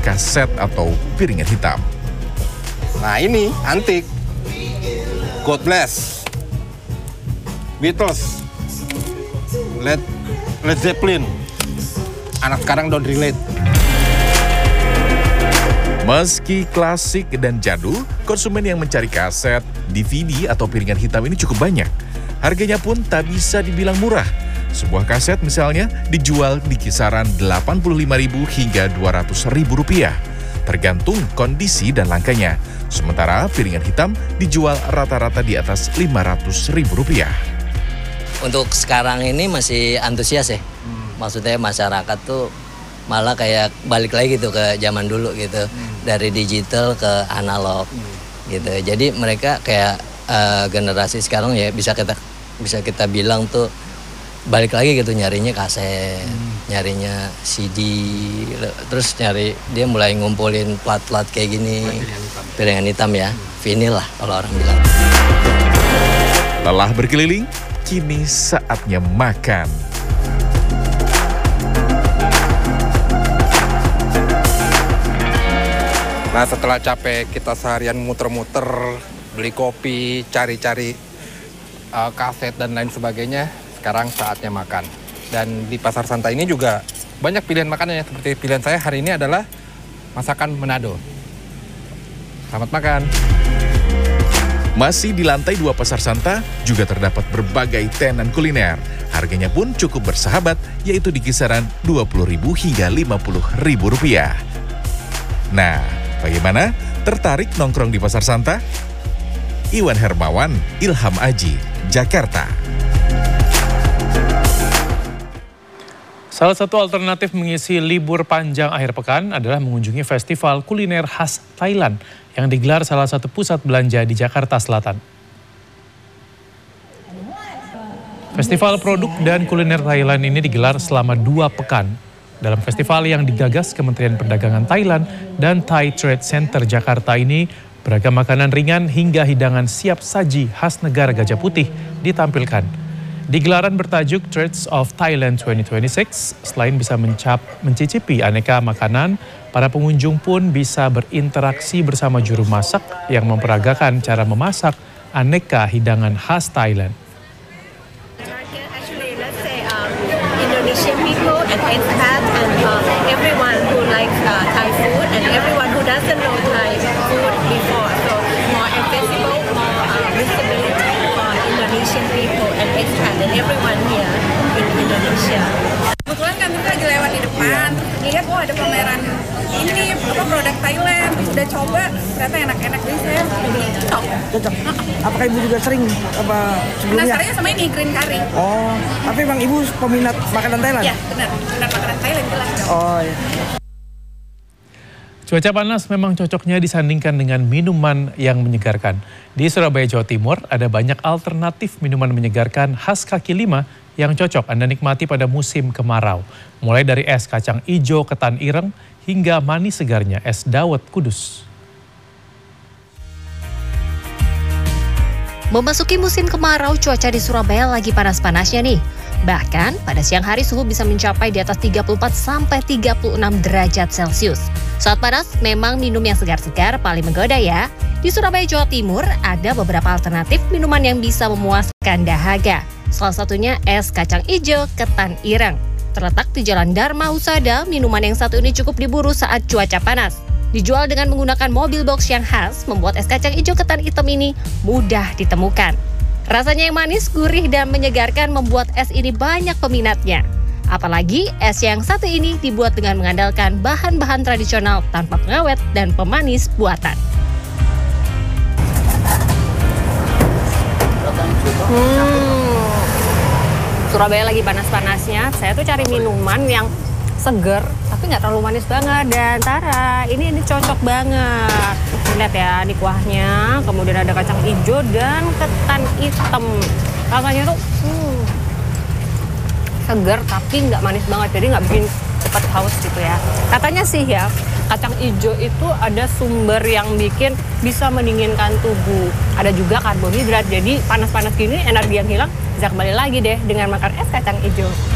kaset atau piringan hitam. Nah ini antik. God Bless, Beatles, Led Zeppelin. Anak sekarang don't relate. Meski klasik dan jadul, konsumen yang mencari kaset, DVD atau piringan hitam ini cukup banyak. Harganya pun tak bisa dibilang murah. Sebuah kaset misalnya dijual di kisaran Rp85.000 hingga Rp200.000, tergantung kondisi dan langkanya. Sementara piringan hitam dijual rata-rata di atas Rp500.000. Untuk sekarang ini masih antusias ya. Maksudnya masyarakat tuh malah kayak balik lagi gitu ke zaman dulu gitu. Dari digital ke analog gitu. Jadi mereka kayak generasi sekarang ya bisa kita bilang tuh balik lagi gitu, nyarinya kaset, nyarinya CD, terus dia mulai ngumpulin plat-plat kayak gini, piringan hitam ya, vinyl lah kalau orang bilang. Lelah berkeliling, kini saatnya makan. Nah setelah capek kita seharian muter-muter, beli kopi, cari-cari kaset dan lain sebagainya, sekarang saatnya makan. Dan di Pasar Santa ini juga banyak pilihan makanannya. Seperti pilihan saya hari ini adalah masakan Manado. Selamat makan. Masih di lantai 2 Pasar Santa juga terdapat berbagai tenan kuliner. Harganya pun cukup bersahabat, yaitu di kisaran Rp20.000 hingga Rp50.000. Nah, bagaimana? Tertarik nongkrong di Pasar Santa? Iwan Hermawan, Ilham Aji, Jakarta. Salah satu alternatif mengisi libur panjang akhir pekan adalah mengunjungi festival kuliner khas Thailand yang digelar salah satu pusat belanja di Jakarta Selatan. Festival produk dan kuliner Thailand ini digelar selama 2 pekan. Dalam festival yang digagas Kementerian Perdagangan Thailand dan Thai Trade Center Jakarta ini, beragam makanan ringan hingga hidangan siap saji khas negara Gajah Putih ditampilkan. Di gelaran bertajuk Trades of Thailand 2026, selain bisa mencicipi aneka makanan, para pengunjung pun bisa berinteraksi bersama juru masak yang memperagakan cara memasak aneka hidangan khas Thailand. Indonesian people and expat and everyone who likes Thai food and everyone who doesn't know Thai food before. So more accessible, more visibility for Indonesian people and expat and everyone here in Indonesia. Kebetulan kami lagi lewat di depan, lihat ada pameran ini produk Thailand, udah coba ternyata enak-enak, jadi saya beli. Cocok. Apakah ibu juga sering sebelumnya? Penasarannya sama ini green curry. Oh, tapi emang ibu peminat makanan Thailand? Ya benar, peminat makanan Thailand jelas. Oh iya. Cuaca panas memang cocoknya disandingkan dengan minuman yang menyegarkan. Di Surabaya, Jawa Timur, ada banyak alternatif minuman menyegarkan khas kaki lima yang cocok Anda nikmati pada musim kemarau. Mulai dari es kacang ijo ketan ireng hingga manis segarnya es dawet Kudus. Memasuki musim kemarau, cuaca di Surabaya lagi panas-panasnya nih. Bahkan pada siang hari suhu bisa mencapai di atas 34 sampai 36 derajat Celcius. Saat panas, memang minum yang segar-segar paling menggoda ya. Di Surabaya, Jawa Timur, ada beberapa alternatif minuman yang bisa memuaskan dahaga. Salah satunya es kacang ijo ketan ireng. Terletak di Jalan Dharma Husada, minuman yang satu ini cukup diburu saat cuaca panas. Dijual dengan menggunakan mobil box yang khas, membuat es kacang ijo ketan hitam ini mudah ditemukan. Rasanya yang manis, gurih, dan menyegarkan membuat es ini banyak peminatnya. Apalagi es yang satu ini dibuat dengan mengandalkan bahan-bahan tradisional tanpa pengawet dan pemanis buatan. Surabaya lagi panas-panasnya, saya tuh cari minuman yang seger tapi nggak terlalu manis banget. Dan Tara, ini cocok banget. Lihat ya di kuahnya, kemudian ada kacang hijau dan ketan hitam. Rasanya tuh seger tapi nggak manis banget, jadi nggak bikin cepat haus gitu ya. Katanya sih ya, kacang hijau itu ada sumber yang bikin bisa mendinginkan tubuh. Ada juga karbohidrat, jadi panas-panas gini energi yang hilang bisa kembali lagi deh dengan makan es kacang hijau.